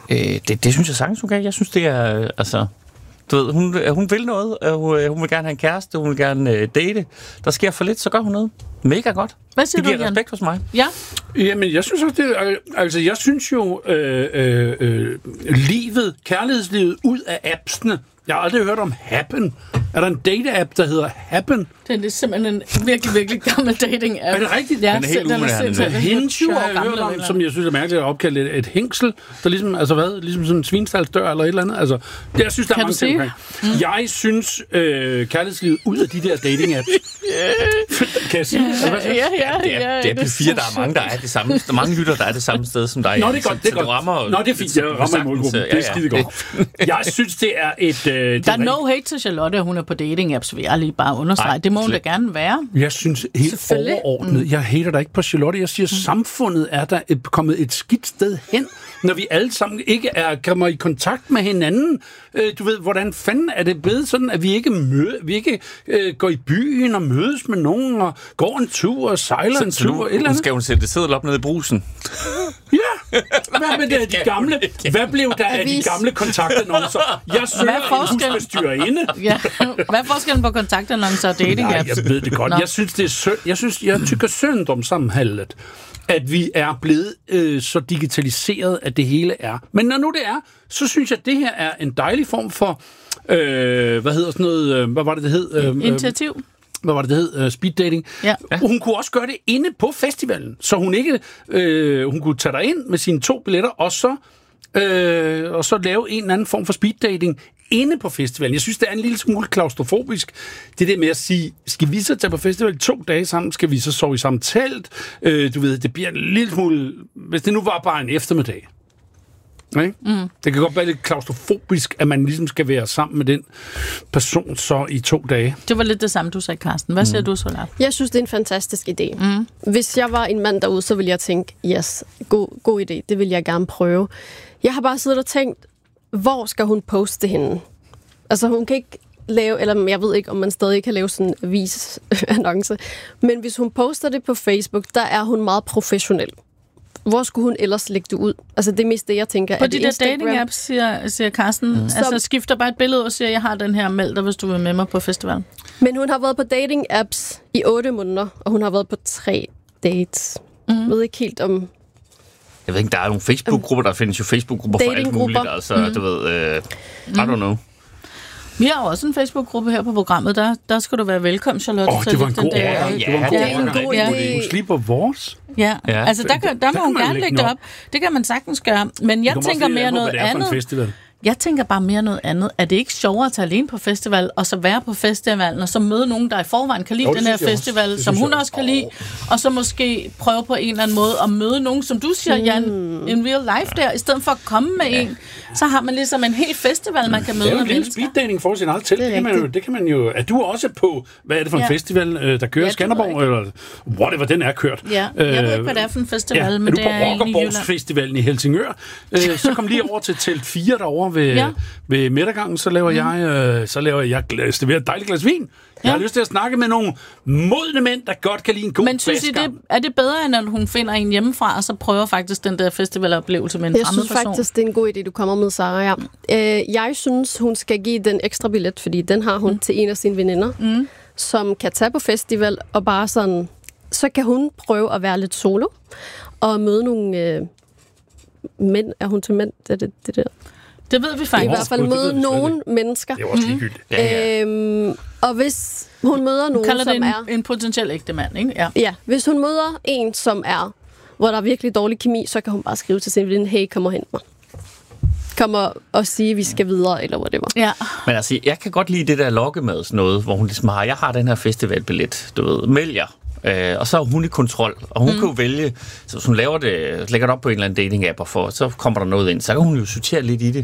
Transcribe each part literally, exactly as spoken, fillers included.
Øh, det, det synes jeg sagtens, hun kan. Jeg synes, det er... Altså, du ved, hun, hun vil noget. Hun, hun vil gerne have en kæreste. Hun vil gerne øh, date. Der sker for lidt, så gør hun noget. Mega godt. Hvad siger det giver du, Jan? respekt hos mig. Ja. Jamen, jeg synes også, det er, altså, jeg synes jo, øh, øh, øh, livet, kærlighedslivet ud af appsene. Jeg har aldrig hørt om Happen. Er der en date-app, der hedder Happen? Det er simpelthen en virkelig, virkelig gammel dating-app. Er det rigtigt? Ja, Den er helt umoderne. Hinge har jeg hørt om, som jeg synes er mærkeligt at opkalde et, et hængsel, der ligesom, altså hvad, ligesom sådan en svinstalsdør eller et eller andet. Altså, det, jeg synes, der er kan mange ting omkring. Mm. Jeg synes, øh, kærlighedslivet ud af de der dating-apps. Kan jeg sige? Ja, ja, ja. Det er, det er P fire, der er mange, der er det samme. Der er mange lytter, der er det samme sted som dig. Nå, det er godt, det er godt. Rammer, Nå, det er fint, jeg rammer i målgruppen. Det er skide godt. Jeg synes, det er et... Øh, der er no hate til Charlotte, hun er på dating-apps, vil jeg lige bare understrege. Nej, det må hun da gerne være. Jeg synes helt overordnet, mm. jeg hater dig ikke på Charlotte. Jeg siger, mm. samfundet er der et, kommet et skidt sted hen, når vi alle sammen ikke er kommer i kontakt med hinanden. Øh, du ved, hvordan fanden er det blevet sådan, at vi ikke møder, vi ikke øh, går i byen og mødes med nogen og går en tur og sejler så, en tur. Så nu skal hun sætte det sædel op nede i brusen. Ja, hvad med det, de gamle? Hvad blev der af de gamle kontaktannoncer? Jeg søger en husbestyrerinde. Ja. Hvad er forskellen på kontaktannoncer og dating-apps? Nej, jeg ved det godt. Nå. Jeg synes, det er synd. Jeg synes, jeg tykker synd om sammenholdet, at vi er blevet øh, så digitaliseret, at det hele er. Men når nu det er, så synes jeg, at det her er en dejlig form for, øh, hvad hedder sådan noget, øh, hvad var det, det hed? Øh, Initiativ. Hvad var det, det hed? Uh, speed dating. Ja. Hun kunne også gøre det inde på festivalen, så hun ikke, øh, hun kunne tage dig ind med sine to billetter, og så, øh, og så lave en eller anden form for speed dating inde på festivalen. Jeg synes, det er en lille smule klaustrofobisk. Det der med at sige, skal vi så tage på festival to dage sammen? Skal vi så sove i samme telt? Øh, du ved, det bliver en lille smule... Hvis det nu var bare en eftermiddag. Okay? Mm. Det kan godt være lidt klaustrofobisk, at man ligesom skal være sammen med den person så i to dage. Det var lidt det samme, du sagde, Karsten. Hvad mm. siger du, Solar? Jeg synes, det er en fantastisk idé. Mm. Hvis jeg var en mand derude, så ville jeg tænke, yes, god, god idé, det vil jeg gerne prøve. Jeg har bare siddet og tænkt, hvor skal hun poste hende? Altså, hun kan ikke lave, eller jeg ved ikke, om man stadig kan lave sådan en avis-annonce, men hvis hun poster det på Facebook, der er hun meget professionel. Hvor skulle hun ellers lægge det ud? Altså, det er mest det, jeg tænker. På er de der dating-apps, siger, siger Karsten. Mm. Altså, skifter bare et billede og siger, jeg har den her meld dig, hvis du vil med mig på festivalen. Men hun har været på dating-apps i otte måneder, og hun har været på tre dates. Mm. Jeg ved ikke helt om... Jeg ved ikke, der er nogle Facebook-grupper, der findes jo Facebook-grupper for alt muligt. Altså, mm. du ved, uh, I don't know. Vi har også en Facebook-gruppe her på programmet. Der, der skal du være velkommen, Charlotte. Åh, oh, det var en god idé. Ja, det var en god, ja, en god idé. Hun slipper vores. Ja, ja. Altså der, kan, der må hun gerne lægge det op. Det kan man sagtens gøre. Men jeg tænker mere noget andet. Jeg tænker bare mere noget andet. Er det ikke sjovere at tage alene på festival, og så være på festivalen, og så møde nogen, der i forvejen kan lide jo, den her festival, også. som hun også kan lide, og så måske prøve på en eller anden måde at møde nogen, som du siger, Jan, mm. in real life der, i stedet for at komme med ja. en, så har man ligesom en hel festival, man kan møde mennesker. Det er jo en lille speeddating for sin eget til. Det, det, kan man jo, det kan man jo... Er du også på, hvad er det for en ja. festival, der kører ja, Skanderborg, eller whatever den er kørt? Ja, jeg ved ikke, hvad det er for en festival, ja. men er det er Er du på Rockerborgsfestivalen i Helsingør? Så kom lige over til telt fire derovre ved... Ja. Ved midtergangen, så laver mm. jeg, øh, så laver jeg glas, det er et dejligt glas vin. Jeg ja. har lyst til at snakke med nogle modne mænd, der godt kan lide en god Men synes I, det, er det bedre, end at hun finder en hjemmefra, og så prøver faktisk den der festivaloplevelse med en fremmed person? Jeg synes faktisk, det er en god idé, du kommer med, Sarah. Ja. Øh, jeg synes, hun skal give den ekstra billet, fordi den har hun mm. til en af sine veninder, mm. som kan tage på festival, og bare sådan, så kan hun prøve at være lidt solo, og møde nogle øh, mænd. Er hun til mænd? Det er det, det der. Det ved vi faktisk. I hvert fald møde nogle mennesker. Det er også ligegyldigt. Mm. Ja, ja. Øhm, og hvis hun møder nogen, kalder som det en, er... en potentiel ægte mand, ikke? Ja. ja, hvis hun møder en, som er, hvor der er virkelig dårlig kemi, så kan hun bare skrive til sin veninde, hey, kom og hent mig. Kom og, og sige, vi skal videre, eller hvad det var. Ja. Men altså, jeg kan godt lide det der lokke med sådan noget, hvor hun ligesom har, jeg har den her festivalbillet, du ved, meld jer. Øh, og så er hun i kontrol, og hun mm. kan jo vælge, så hvis hun laver det, lægger det op på en eller anden dating-app, og for, så kommer der noget ind, så kan hun jo sortere lidt i det,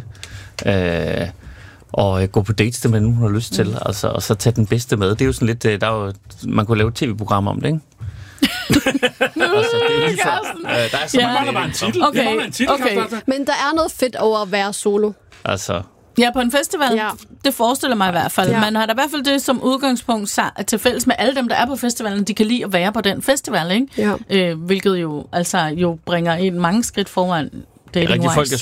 øh, og gå på dates, det man nu hun har lyst til, mm. altså, og så tage den bedste med. Det er jo sådan lidt, der er jo, man kunne lave et tv-program om det, ikke? altså, det er lige for, øh, der er så ja. mange bare en titel. Okay. Det en titel, okay. Men der er noget fedt over at være solo. Altså... Ja, på en festival, ja. det forestiller mig i hvert fald. Ja. Man har da i hvert fald det som udgangspunkt til fælles med alle dem, der er på festivalen, de kan lide at være på den festival, ikke? Ja. Øh, hvilket jo altså jo bringer en mange skridt foran dating-wise. Folk er